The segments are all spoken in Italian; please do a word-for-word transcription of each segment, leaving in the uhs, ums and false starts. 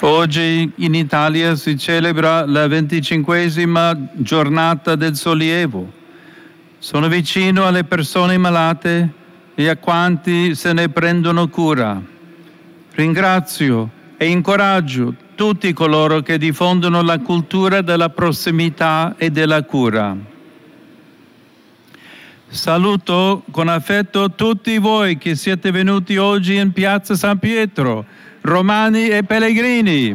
Oggi in Italia si celebra la venticinquesima giornata del sollievo. Sono vicino alle persone malate e a quanti se ne prendono cura. Ringrazio e incoraggio tutti coloro che diffondono la cultura della prossimità e della cura. Saluto con affetto tutti voi che siete venuti oggi in Piazza San Pietro, romani e pellegrini.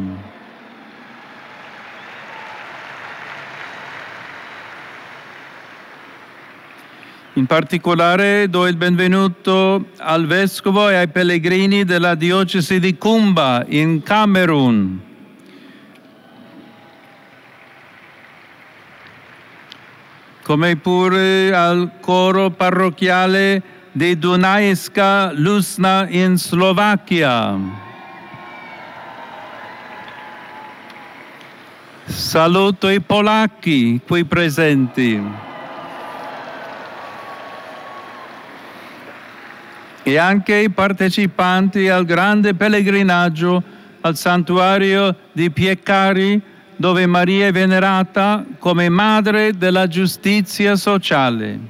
In particolare do il benvenuto al vescovo e ai pellegrini della diocesi di Kumba in Camerun. Come pure al coro parrocchiale di Dunajska Lusna in Slovacchia. Saluto i polacchi qui presenti e anche i partecipanti al grande pellegrinaggio al santuario di Piecari, dove Maria è venerata come madre della giustizia sociale.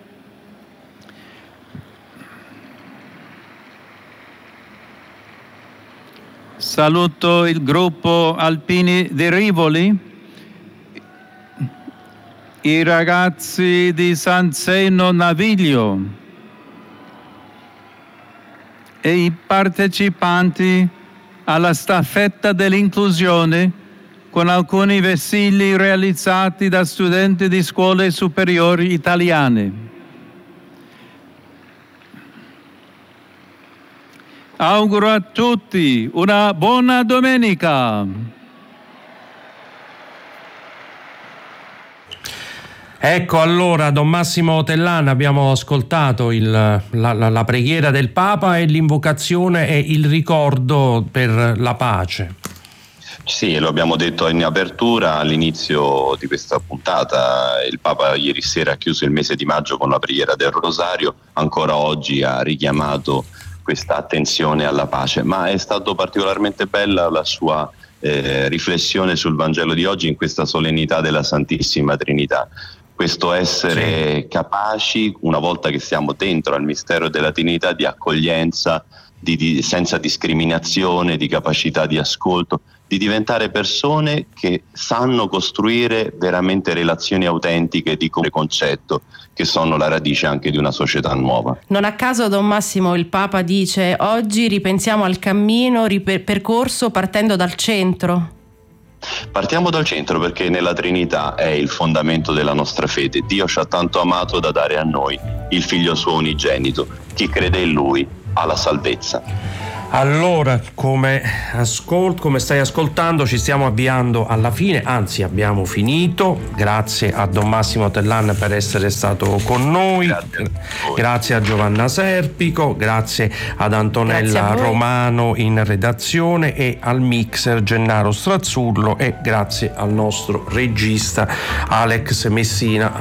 Saluto il gruppo Alpini di Rivoli, i ragazzi di San Zeno Naviglio e i partecipanti alla staffetta dell'inclusione con alcuni vessilli realizzati da studenti di scuole superiori italiane. Auguro a tutti una buona domenica. Ecco, allora, Don Massimo Tellan, abbiamo ascoltato il, la, la, la preghiera del Papa e l'invocazione e il ricordo per la pace. Sì, lo abbiamo detto in apertura all'inizio di questa puntata. Il Papa ieri sera ha chiuso il mese di maggio con la preghiera del Rosario, ancora oggi ha richiamato questa attenzione alla pace, ma è stato particolarmente bella la sua eh, riflessione sul Vangelo di oggi in questa solennità della Santissima Trinità. Questo essere sì. capaci, una volta che siamo dentro al mistero della Trinità, di accoglienza, di, di, senza discriminazione, di capacità di ascolto, di diventare persone che sanno costruire veramente relazioni autentiche di concetto, che sono la radice anche di una società nuova. Non a caso, Don Massimo, il Papa dice: oggi ripensiamo al cammino riper- percorso partendo dal centro. Partiamo dal centro, perché nella Trinità è il fondamento della nostra fede. Dio ci ha tanto amato da dare a noi il Figlio suo unigenito. Chi crede in Lui ha la salvezza. Allora, come, ascol- come stai ascoltando, ci stiamo avviando alla fine, anzi abbiamo finito. Grazie a Don Massimo Tellan per essere stato con noi, grazie, grazie a Giovanna Serpico, grazie ad Antonella grazie Romano in redazione e al mixer Gennaro Strazzullo, e grazie al nostro regista Alex Messina.